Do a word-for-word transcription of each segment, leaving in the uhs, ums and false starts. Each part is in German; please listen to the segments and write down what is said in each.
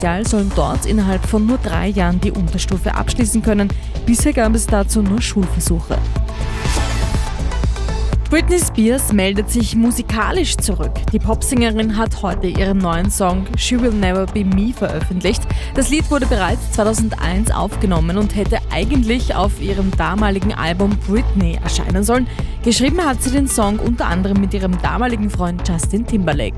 Potenzial sollen dort innerhalb von nur drei Jahren die Unterstufe abschließen können. Bisher gab es dazu nur Schulversuche. Britney Spears meldet sich musikalisch zurück. Die Popsängerin hat heute ihren neuen Song She Will Never Be Me veröffentlicht. Das Lied wurde bereits zweitausendeins aufgenommen und hätte eigentlich auf ihrem damaligen Album Britney erscheinen sollen. Geschrieben hat sie den Song unter anderem mit ihrem damaligen Freund Justin Timberlake.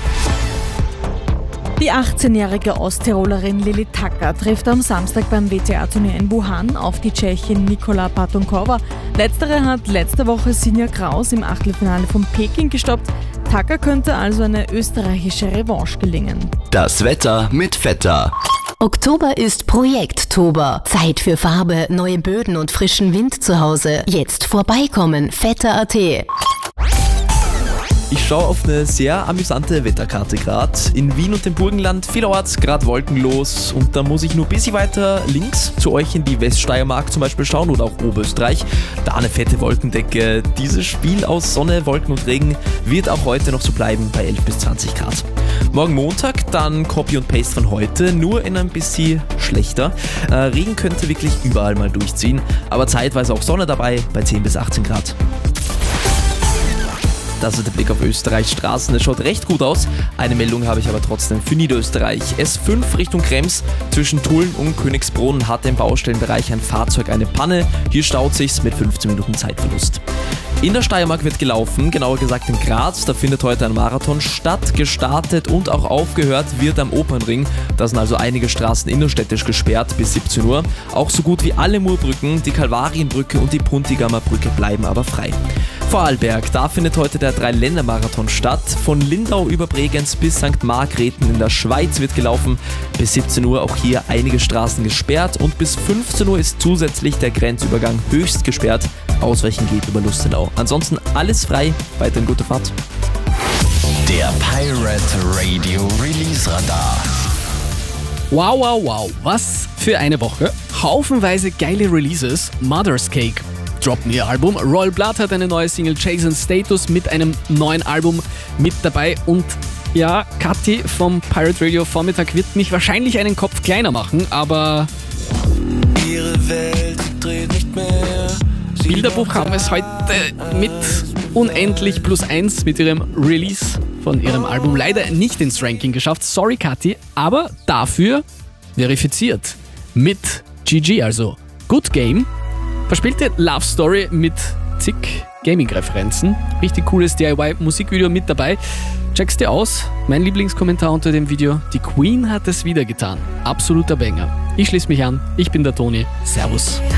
Die achtzehnjährige Osttirolerin Lili Tacker trifft am Samstag beim W T A-Turnier in Wuhan auf die Tschechin Nikola Patonkova. Letztere hat letzte Woche Sinja Kraus im Achtelfinale von Peking gestoppt. Tacker könnte also eine österreichische Revanche gelingen. Das Wetter mit Vetter. Oktober ist Projekttober. Zeit für Farbe, neue Böden und frischen Wind zu Hause. Jetzt vorbeikommen, vetter punkt a t. Ich schaue auf eine sehr amüsante Wetterkarte gerade. In Wien und dem Burgenland vielerorts gerade wolkenlos und da muss ich nur ein bisschen weiter links zu euch in die Weststeiermark zum Beispiel schauen oder auch Oberösterreich. Da eine fette Wolkendecke. Dieses Spiel aus Sonne, Wolken und Regen wird auch heute noch so bleiben bei elf bis zwanzig Grad. Morgen Montag dann Copy und Paste von heute, nur in ein bisschen schlechter. Äh, Regen könnte wirklich überall mal durchziehen, aber zeitweise auch Sonne dabei bei zehn bis achtzehn Grad. Das ist der Blick auf Österreichs Straßen. Es schaut recht gut aus. Eine Meldung habe ich aber trotzdem für Niederösterreich. S fünf Richtung Krems zwischen Tulln und Königsbrunn hatte im Baustellenbereich ein Fahrzeug eine Panne. Hier staut sich's mit fünfzehn Minuten Zeitverlust. In der Steiermark wird gelaufen, genauer gesagt in Graz. Da findet heute ein Marathon statt. Gestartet und auch aufgehört wird am Opernring. Da sind also einige Straßen innerstädtisch gesperrt bis siebzehn Uhr. Auch so gut wie alle Murbrücken, die Kalvarienbrücke und die Puntigamer Brücke bleiben aber frei. Vorarlberg, da findet heute der Dreiländermarathon statt. Von Lindau über Bregenz bis Sankt Margrethen in der Schweiz wird gelaufen. Bis siebzehn Uhr auch hier einige Straßen gesperrt und bis fünfzehn Uhr ist zusätzlich der Grenzübergang höchst gesperrt. Ausweichen geht über Lustenau. Ansonsten alles frei, weiterhin gute Fahrt. Der Pirate Radio Release Radar. Wow, wow, wow, was für eine Woche. Haufenweise geile Releases. Mother's Cake droppen ihr Album. Royal Blood hat eine neue Single, Jason Status, mit einem neuen Album mit dabei. Und ja, Kathi vom Pirate Radio Vormittag wird mich wahrscheinlich einen Kopf kleiner machen, aber ihre Welt dreht nicht mehr. Bilderbuch haben es heute mit unendlich plus eins mit ihrem Release von ihrem Album leider nicht ins Ranking geschafft. Sorry, Kathi, aber dafür verifiziert mit G G, also Good Game. Verspielte Love Story mit zig Gaming-Referenzen. Richtig cooles D I Y-Musikvideo mit dabei. Check's dir aus. Mein Lieblingskommentar unter dem Video: Die Queen hat es wieder getan. Absoluter Banger. Ich schließe mich an. Ich bin der Toni. Servus.